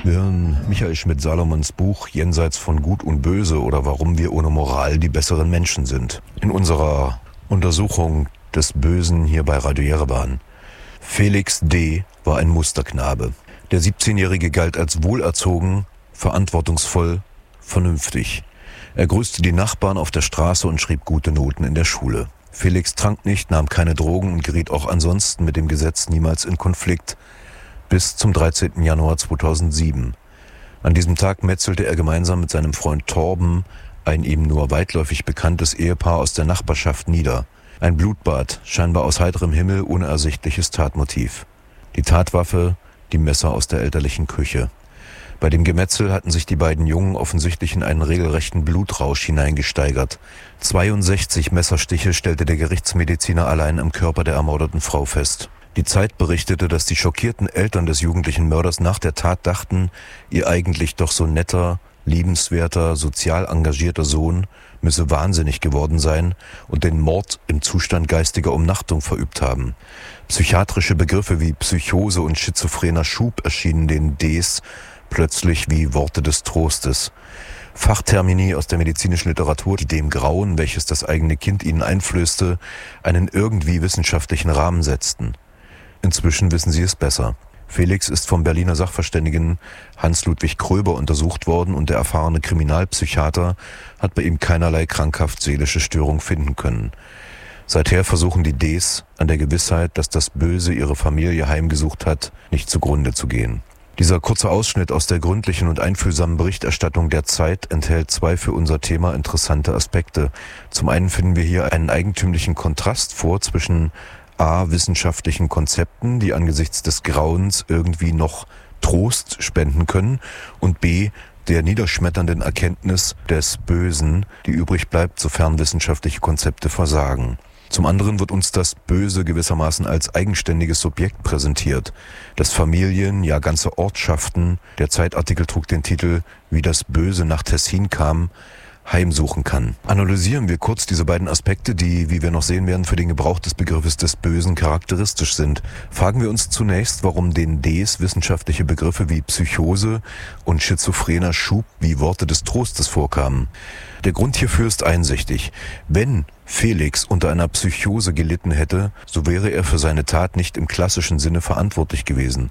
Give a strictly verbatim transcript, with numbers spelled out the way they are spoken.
Wir hören Michael Schmidt-Salomons Buch Jenseits von Gut und Böse oder Warum wir ohne Moral die besseren Menschen sind. In unserer Untersuchung des Bösen hier bei Radio Jerewan. Felix D. war ein Musterknabe. Der siebzehnjährige galt als wohlerzogen, verantwortungsvoll, vernünftig. Er grüßte die Nachbarn auf der Straße und schrieb gute Noten in der Schule. Felix trank nicht, nahm keine Drogen und geriet auch ansonsten mit dem Gesetz niemals in Konflikt. Bis zum dreizehnten Januar zweitausendsieben. An diesem Tag metzelte er gemeinsam mit seinem Freund Torben ein ihm nur weitläufig bekanntes Ehepaar aus der Nachbarschaft nieder. Ein Blutbad, scheinbar aus heiterem Himmel, ohne ersichtliches Tatmotiv. Die Tatwaffe, die Messer aus der elterlichen Küche. Bei dem Gemetzel hatten sich die beiden Jungen offensichtlich in einen regelrechten Blutrausch hineingesteigert. zweiundsechzig Messerstiche stellte der Gerichtsmediziner allein am Körper der ermordeten Frau fest. Die Zeit berichtete, dass die schockierten Eltern des jugendlichen Mörders nach der Tat dachten, ihr eigentlich doch so netter, liebenswerter, sozial engagierter Sohn müsse wahnsinnig geworden sein und den Mord im Zustand geistiger Umnachtung verübt haben. Psychiatrische Begriffe wie Psychose und schizophrener Schub erschienen den Ds plötzlich wie Worte des Trostes. Fachtermini aus der medizinischen Literatur, die dem Grauen, welches das eigene Kind ihnen einflößte, einen irgendwie wissenschaftlichen Rahmen setzten. Inzwischen wissen sie es besser. Felix ist vom Berliner Sachverständigen Hans-Ludwig Kröber untersucht worden und der erfahrene Kriminalpsychiater hat bei ihm keinerlei krankhaft seelische Störung finden können. Seither versuchen die Ds an der Gewissheit, dass das Böse ihre Familie heimgesucht hat, nicht zugrunde zu gehen. Dieser kurze Ausschnitt aus der gründlichen und einfühlsamen Berichterstattung der Zeit enthält zwei für unser Thema interessante Aspekte. Zum einen finden wir hier einen eigentümlichen Kontrast vor zwischen a. wissenschaftlichen Konzepten, die angesichts des Grauens irgendwie noch Trost spenden können, und b. der niederschmetternden Erkenntnis des Bösen, die übrig bleibt, sofern wissenschaftliche Konzepte versagen. Zum anderen wird uns das Böse gewissermaßen als eigenständiges Subjekt präsentiert, das Familien, ja ganze Ortschaften, der Zeitartikel trug den Titel »Wie das Böse nach Tessin kam«, heimsuchen kann. Analysieren wir kurz diese beiden Aspekte, die, wie wir noch sehen werden, für den Gebrauch des Begriffes des Bösen charakteristisch sind. Fragen wir uns zunächst, warum den Ds wissenschaftliche Begriffe wie Psychose und schizophrener Schub wie Worte des Trostes vorkamen. Der Grund hierfür ist einsichtig. Wenn Felix unter einer Psychose gelitten hätte, so wäre er für seine Tat nicht im klassischen Sinne verantwortlich gewesen.